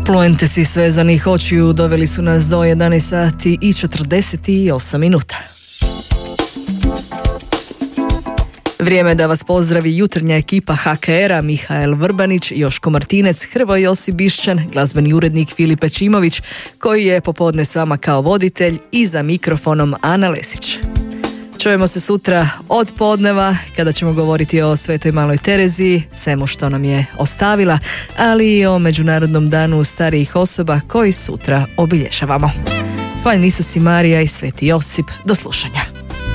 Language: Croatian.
Fluentesi svezanih očiju doveli su nas do 11 sati i 48 minuta. Vrijeme da vas pozdravi jutarnja ekipa HKR-a, Mihael Vrbanić, Joško Martinec, Hrvoje Josip Bišćan, glazbeni urednik Filip Pečimović, koji je popodne s vama kao voditelj, i za mikrofonom Ana Lesić. Čujemo se sutra od podneva kada ćemo govoriti o Svetoj Maloj Tereziji, svemu što nam je ostavila, ali i o Međunarodnom danu starijih osoba koji sutra obilježavamo. Hvaljni Isus i Marija i Sveti Josip. Do slušanja.